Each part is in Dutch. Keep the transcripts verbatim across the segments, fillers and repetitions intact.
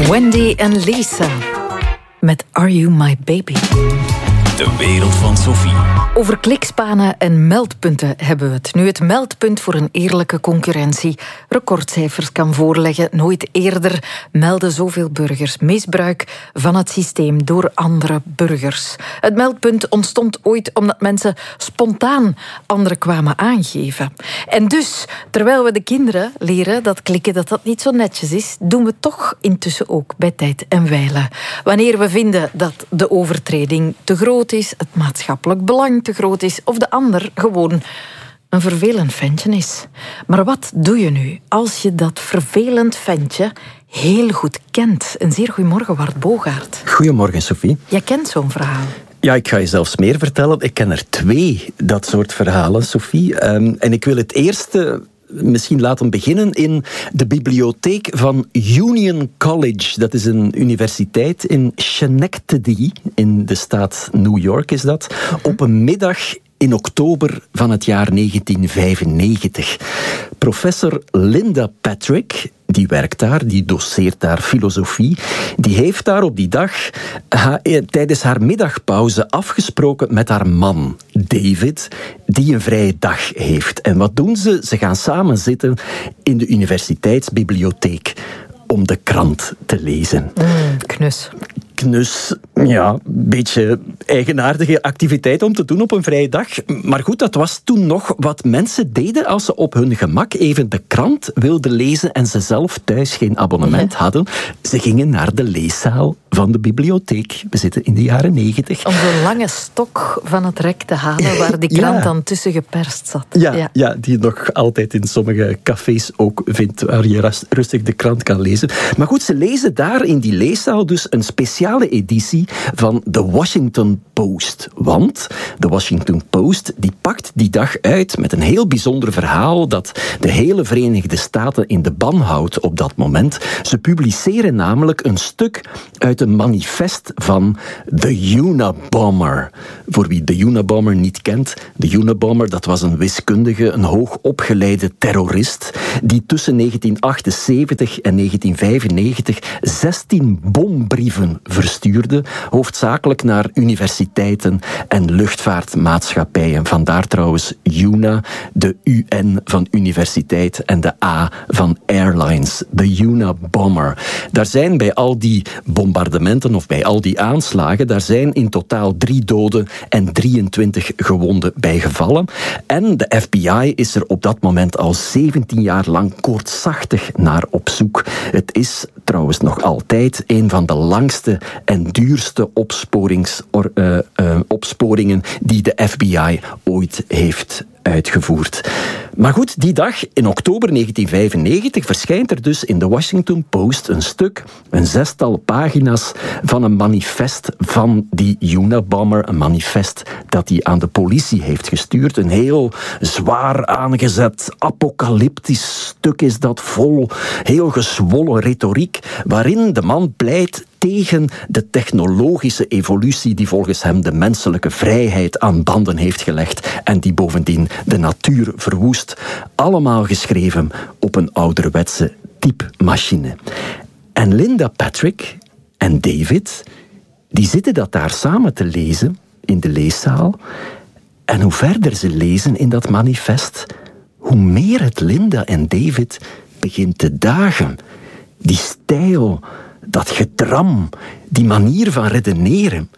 Wendy en Lisa met Are You My Baby? De wereld van Sophie. Over klikspanen en meldpunten hebben we het. Nu het meldpunt voor een eerlijke concurrentie recordcijfers kan voorleggen. Nooit eerder melden zoveel burgers misbruik van het systeem door andere burgers. Het meldpunt ontstond ooit omdat mensen spontaan anderen kwamen aangeven. En dus, terwijl we de kinderen leren dat klikken dat dat niet zo netjes is, doen we toch intussen ook bij tijd en wijle. Wanneer we vinden dat de overtreding te groot is, het maatschappelijk belang te groot is, of de ander gewoon een vervelend ventje is. Maar wat doe je nu als je dat vervelend ventje heel goed kent? Een zeer goeiemorgen, Wart Bogaert. Goedemorgen, Sophie. Jij kent zo'n verhaal. Ja, ik ga je zelfs meer vertellen. Ik ken er twee, dat soort verhalen, Sophie. Um, en ik wil het eerste misschien laten beginnen in de bibliotheek van Union College. Dat is een universiteit in Schenectady, in de staat New York is dat. Op een middag in oktober van het jaar negentien vijfennegentig. Professor Linda Patrick, die werkt daar, die doseert daar filosofie, die heeft daar op die dag ha, tijdens haar middagpauze afgesproken met haar man, David, die een vrije dag heeft. En wat doen ze? Ze gaan samen zitten in de universiteitsbibliotheek om de krant te lezen. Mm, knus. Knus, ja, een beetje eigenaardige activiteit om te doen op een vrije dag. Maar goed, dat was toen nog wat mensen deden als ze op hun gemak even de krant wilden lezen en ze zelf thuis geen abonnement ja. hadden. Ze gingen naar de leeszaal van de bibliotheek. We zitten in de jaren negentig. Om zo'n lange stok van het rek te halen waar die krant ja. dan tussen geperst zat. Ja, ja. ja, die je nog altijd in sommige cafés ook vindt, waar je rustig de krant kan lezen. Maar goed, ze lezen daar in die leeszaal dus een speciale editie van The Washington Post. Want de Washington Post die pakt die dag uit met een heel bijzonder verhaal dat de hele Verenigde Staten in de ban houdt op dat moment. Ze publiceren namelijk een stuk uit een manifest van de Unabomber. Voor wie de Unabomber niet kent, de Unabomber, dat was een wiskundige, een hoogopgeleide terrorist die tussen negentien achtenzeventig en negentien vijfennegentig zestien bombrieven verstuurde, hoofdzakelijk naar universiteiten en luchtvaartmaatschappijen. Vandaar trouwens U N A, de U N van universiteit en de A van airlines, de Unabomber. Daar zijn bij al die bombardementen of bij al die aanslagen, daar zijn in totaal drie doden en drieëntwintig gewonden bij gevallen. En de F B I is er op dat moment al zeventien jaar lang koortsachtig naar op zoek. Het is trouwens nog altijd een van de langste en duurste opsporings, or, uh, uh, opsporingen die de F B I ooit heeft uitgevoerd. Maar goed, die dag in oktober negentien vijfennegentig verschijnt er dus in de Washington Post een stuk, een zestal pagina's van een manifest van die Unabomber, een manifest dat hij aan de politie heeft gestuurd. Een heel zwaar aangezet, apocalyptisch stuk is dat, vol heel gezwollen retoriek, waarin de man pleit tegen de technologische evolutie die volgens hem de menselijke vrijheid aan banden heeft gelegd en die bovendien de natuur verwoest. Allemaal geschreven op een ouderwetse typemachine. En Linda Patrick en David, die zitten dat daar samen te lezen in de leeszaal. En hoe verder ze lezen in dat manifest, hoe meer het Linda en David begint te dagen. Die stijl, dat gedram, die manier van redeneren.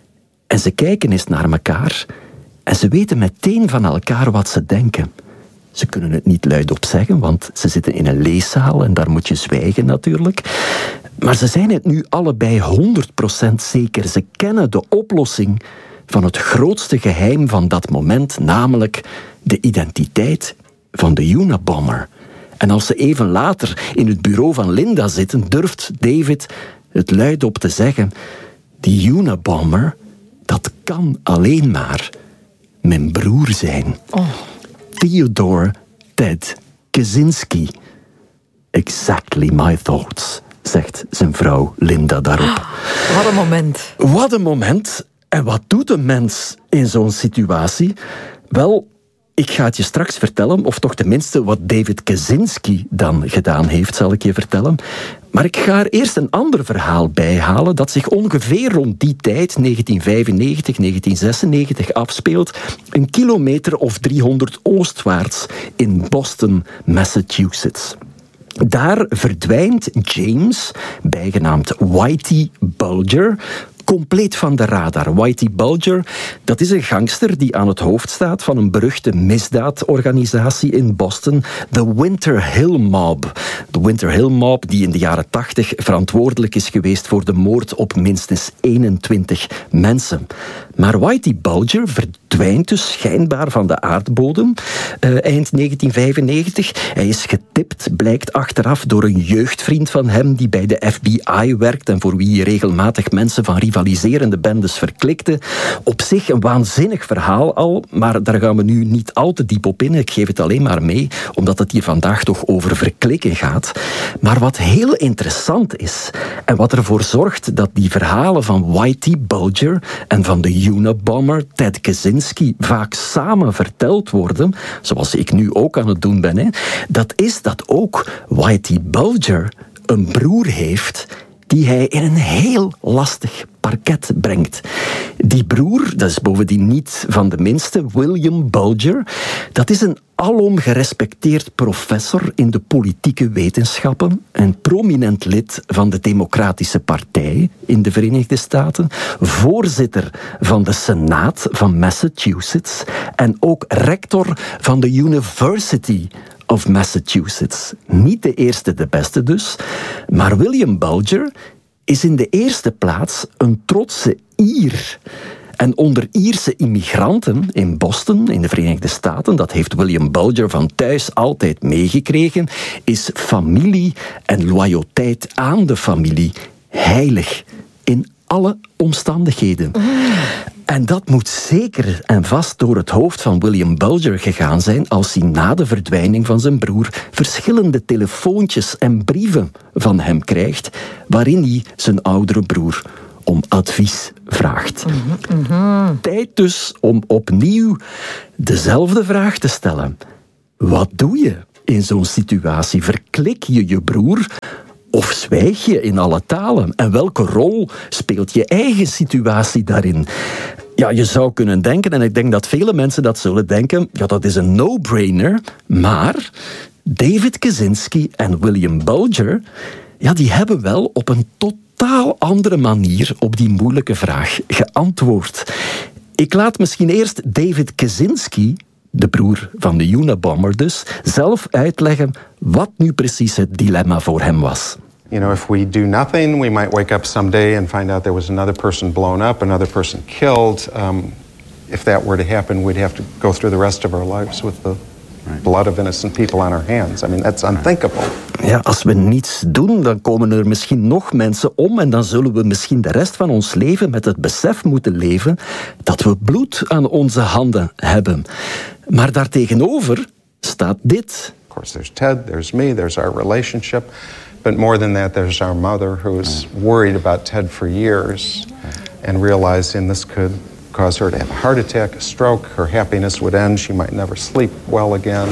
En ze kijken eens naar elkaar en ze weten meteen van elkaar wat ze denken. Ze kunnen het niet luidop zeggen, want ze zitten in een leeszaal en daar moet je zwijgen natuurlijk. Maar ze zijn het nu allebei honderd procent zeker. Ze kennen de oplossing van het grootste geheim van dat moment, namelijk de identiteit van de Unabomber. En als ze even later in het bureau van Linda zitten, durft David het luidop te zeggen: die Unabomber, dat kan alleen maar mijn broer zijn. Oh. Theodore Ted Kaczynski. Exactly my thoughts, zegt zijn vrouw Linda daarop. Wat een moment. Wat een moment. En wat doet een mens in zo'n situatie? Wel, Ik ga het je straks vertellen, of toch tenminste wat David Kaczynski dan gedaan heeft, zal ik je vertellen. Maar ik ga er eerst een ander verhaal bij halen dat zich ongeveer rond die tijd, negentien vijfennegentig, negentien zesennegentig, afspeelt. Een kilometer of driehonderd oostwaarts in Boston, Massachusetts. Daar verdwijnt James, bijgenaamd Whitey Bulger, compleet van de radar. Whitey Bulger, dat is een gangster die aan het hoofd staat van een beruchte misdaadorganisatie in Boston, de Winter Hill Mob. De Winter Hill Mob die in de jaren tachtig verantwoordelijk is geweest voor de moord op minstens eenentwintig mensen. Maar Whitey Bulger verdwijnt dus schijnbaar van de aardbodem uh, eind negentien vijfennegentig. Hij is getipt, blijkt achteraf, door een jeugdvriend van hem die bij de F B I werkt en voor wie regelmatig mensen van rivaliserende bendes verklikte. Op zich een waanzinnig verhaal al, maar daar gaan we nu niet al te diep op in. Ik geef het alleen maar mee, omdat het hier vandaag toch over verklikken gaat. Maar wat heel interessant is, en wat ervoor zorgt dat die verhalen van Whitey Bulger en van de Unabomber Ted Kaczynski vaak samen verteld worden, zoals ik nu ook aan het doen ben, hè, dat is dat ook Whitey Bulger een broer heeft die hij in een heel lastig parket brengt. Die broer, dat is bovendien niet van de minste, William Bulger, dat is een alom gerespecteerd professor in de politieke wetenschappen, een prominent lid van de Democratische Partij in de Verenigde Staten, voorzitter van de Senaat van Massachusetts en ook rector van de University of Massachusetts. Niet de eerste, de beste dus, maar William Bulger is in de eerste plaats een trotse Ier. En onder Ierse immigranten in Boston, in de Verenigde Staten, dat heeft William Bulger van thuis altijd meegekregen, is familie en loyaliteit aan de familie heilig in alle omstandigheden. En dat moet zeker en vast door het hoofd van William Bulger gegaan zijn als hij na de verdwijning van zijn broer verschillende telefoontjes en brieven van hem krijgt, waarin hij zijn oudere broer om advies vraagt. Mm-hmm, mm-hmm. Tijd dus om opnieuw dezelfde vraag te stellen. Wat doe je in zo'n situatie? Verklik je je broer of zwijg je in alle talen? En welke rol speelt je eigen situatie daarin? Ja, je zou kunnen denken, en ik denk dat vele mensen dat zullen denken, ja, dat is een no-brainer, maar David Kaczynski en William Bulger, ja, die hebben wel op een totaal andere manier op die moeilijke vraag geantwoord. Ik laat misschien eerst David Kaczynski, de broer van de Unabomber dus, zelf uitleggen wat nu precies het dilemma voor hem was. You know, if we do nothing, we might wake up someday and find out there was another person blown up, another person killed. Um, if that were to happen, we'd have to go through the rest of our lives with the blood of innocent people on our hands. I mean, that's unthinkable. Ja, als we niets doen, dan komen er misschien nog mensen om en dan zullen we misschien de rest van ons leven met het besef moeten leven dat we bloed aan onze handen hebben. Maar daartegenover staat dit. Of course, there's Ted, there's me, there's our relationship. But more than that, there's our mother who was worried about Ted for years and realizing this could cause her to have a heart attack, a stroke, her happiness would end, she might never sleep well again.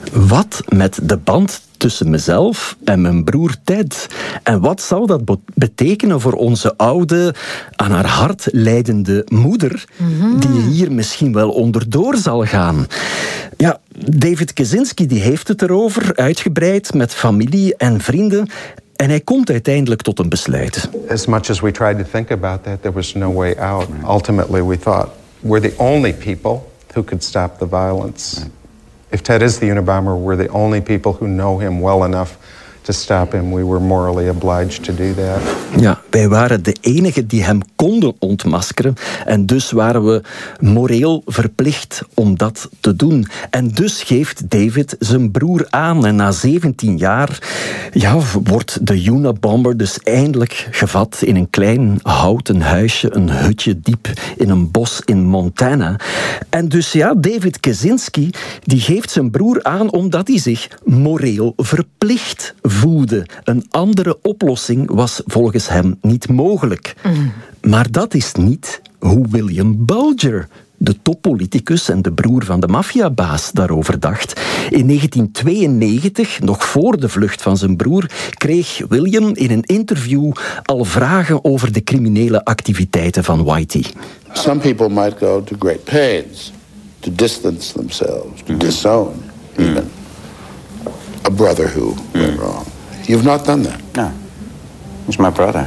Wat met de band tussen mezelf en mijn broer Ted? En wat zou dat betekenen voor onze oude, aan haar hart lijdende moeder, mm-hmm. die hier misschien wel onderdoor zal gaan? Ja, David Kaczynski die heeft het erover, uitgebreid met familie en vrienden. En hij komt uiteindelijk tot een besluit. As much as we tried to think about that, there was no way out. Ultimately, we thought we're the only people who could stop the violence. If Ted is the Unabomber, we're the only people who know him well enough to stop him. We were morally obliged to do that. Ja, wij waren de enigen die hem konden ontmaskeren en dus waren we moreel verplicht om dat te doen. En dus geeft David zijn broer aan en na zeventien jaar ja, wordt de Unabomber dus eindelijk gevat in een klein houten huisje, een hutje diep in een bos in Montana. En dus ja, David Kaczynski die geeft zijn broer aan omdat hij zich moreel verplicht voelde. Een andere oplossing was volgens hem niet mogelijk. Mm. Maar dat is niet hoe William Bulger de toppoliticus en de broer van de maffiabaas, daarover dacht. In negentien tweeënnegentig, nog voor de vlucht van zijn broer, kreeg William in een interview al vragen over de criminele activiteiten van Whitey. Some people might go to great pains to distance themselves, to disown even a brother who went wrong. You've not done that. No. He's my brother.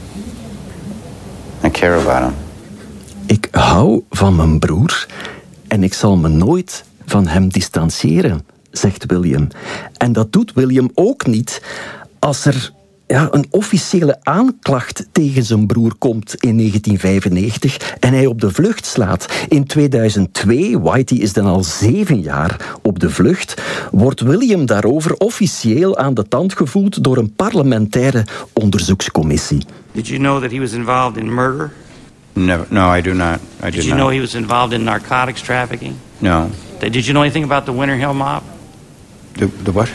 I care about him. Ik hou van mijn broer en ik zal me nooit van hem distancieren, zegt William. En dat doet William ook niet als er ja, een officiële aanklacht tegen zijn broer komt in negentien vijfennegentig en hij op de vlucht slaat. In tweeduizend twee, Whitey is dan al zeven jaar op de vlucht, wordt William daarover officieel aan de tand gevoeld door een parlementaire onderzoekscommissie. Did you know that he was involved in murder? No, no, I do not. I Did you know he was involved in narcotics trafficking? No. Did you know anything about the Winter Hill Mob? The, the what?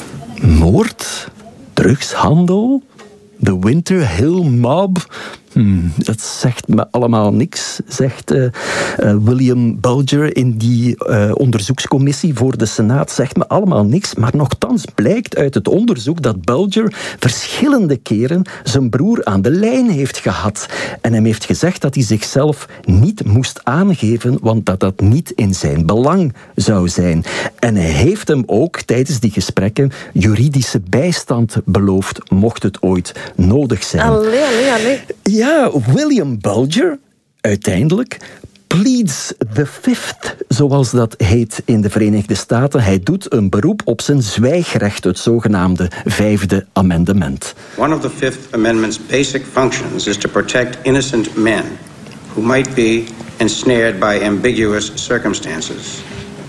Moord? Drugshandel? De Winter Hill Mob? Hmm, dat zegt me allemaal niks, zegt uh, uh, William Bulger in die uh, onderzoekscommissie voor de Senaat. Zegt me allemaal niks, maar nochtans blijkt uit het onderzoek dat Bulger verschillende keren zijn broer aan de lijn heeft gehad. En hem heeft gezegd dat hij zichzelf niet moest aangeven, want dat dat niet in zijn belang zou zijn. En hij heeft hem ook tijdens die gesprekken juridische bijstand beloofd, mocht het ooit nodig zijn. Allee, allee, allee. Ja, William Bulger, uiteindelijk, pleads the fifth, zoals dat heet in de Verenigde Staten. Hij doet een beroep op zijn zwijgrecht, het zogenaamde vijfde amendement. One of the Fifth Amendment's basic functions is to protect innocent men who might be ensnared by ambiguous circumstances.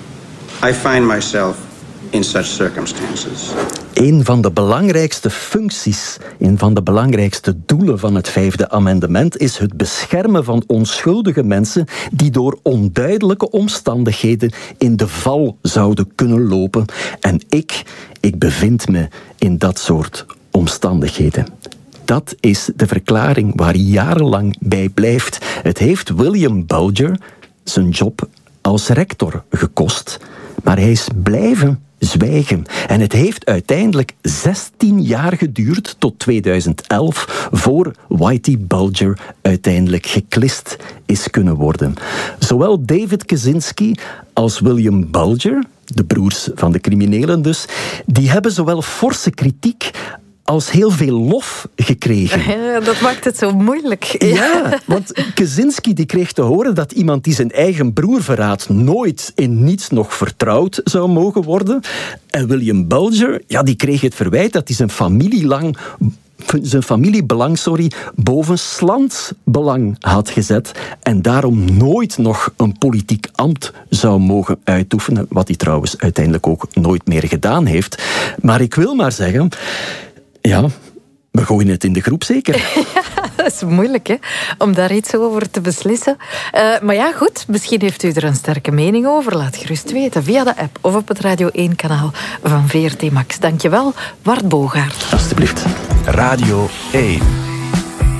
I find myself in such circumstances. Een van de belangrijkste functies, een van de belangrijkste doelen van het vijfde amendement is het beschermen van onschuldige mensen die door onduidelijke omstandigheden in de val zouden kunnen lopen. En ik, ik bevind me in dat soort omstandigheden. Dat is de verklaring waar hij jarenlang bij blijft. Het heeft William Bulger zijn job als rector gekost, maar hij is blijven zwijgen. En het heeft uiteindelijk zestien jaar geduurd, tot tweeduizend elf, voor Whitey Bulger uiteindelijk geklist is kunnen worden. Zowel David Kaczynski als William Bulger, de broers van de criminelen dus, die hebben zowel forse kritiek als heel veel lof gekregen. Ja, dat maakt het zo moeilijk. Ja, ja, want Kaczynski die kreeg te horen dat iemand die zijn eigen broer verraadt nooit in niets nog vertrouwd zou mogen worden. En William Bulger, ja, die kreeg het verwijt dat hij zijn familielang... zijn familiebelang sorry, boven 's lands belang had gezet en daarom nooit nog een politiek ambt zou mogen uitoefenen, wat hij trouwens uiteindelijk ook nooit meer gedaan heeft. Maar ik wil maar zeggen, ja, we gooien het in de groep zeker. Ja, dat is moeilijk, hè, om daar iets over te beslissen. Uh, maar ja, goed, misschien heeft u er een sterke mening over. Laat gerust weten via de app of op het Radio één-kanaal van V R T Max. Dankjewel, Wart Bogaert. Alsjeblieft. Radio één.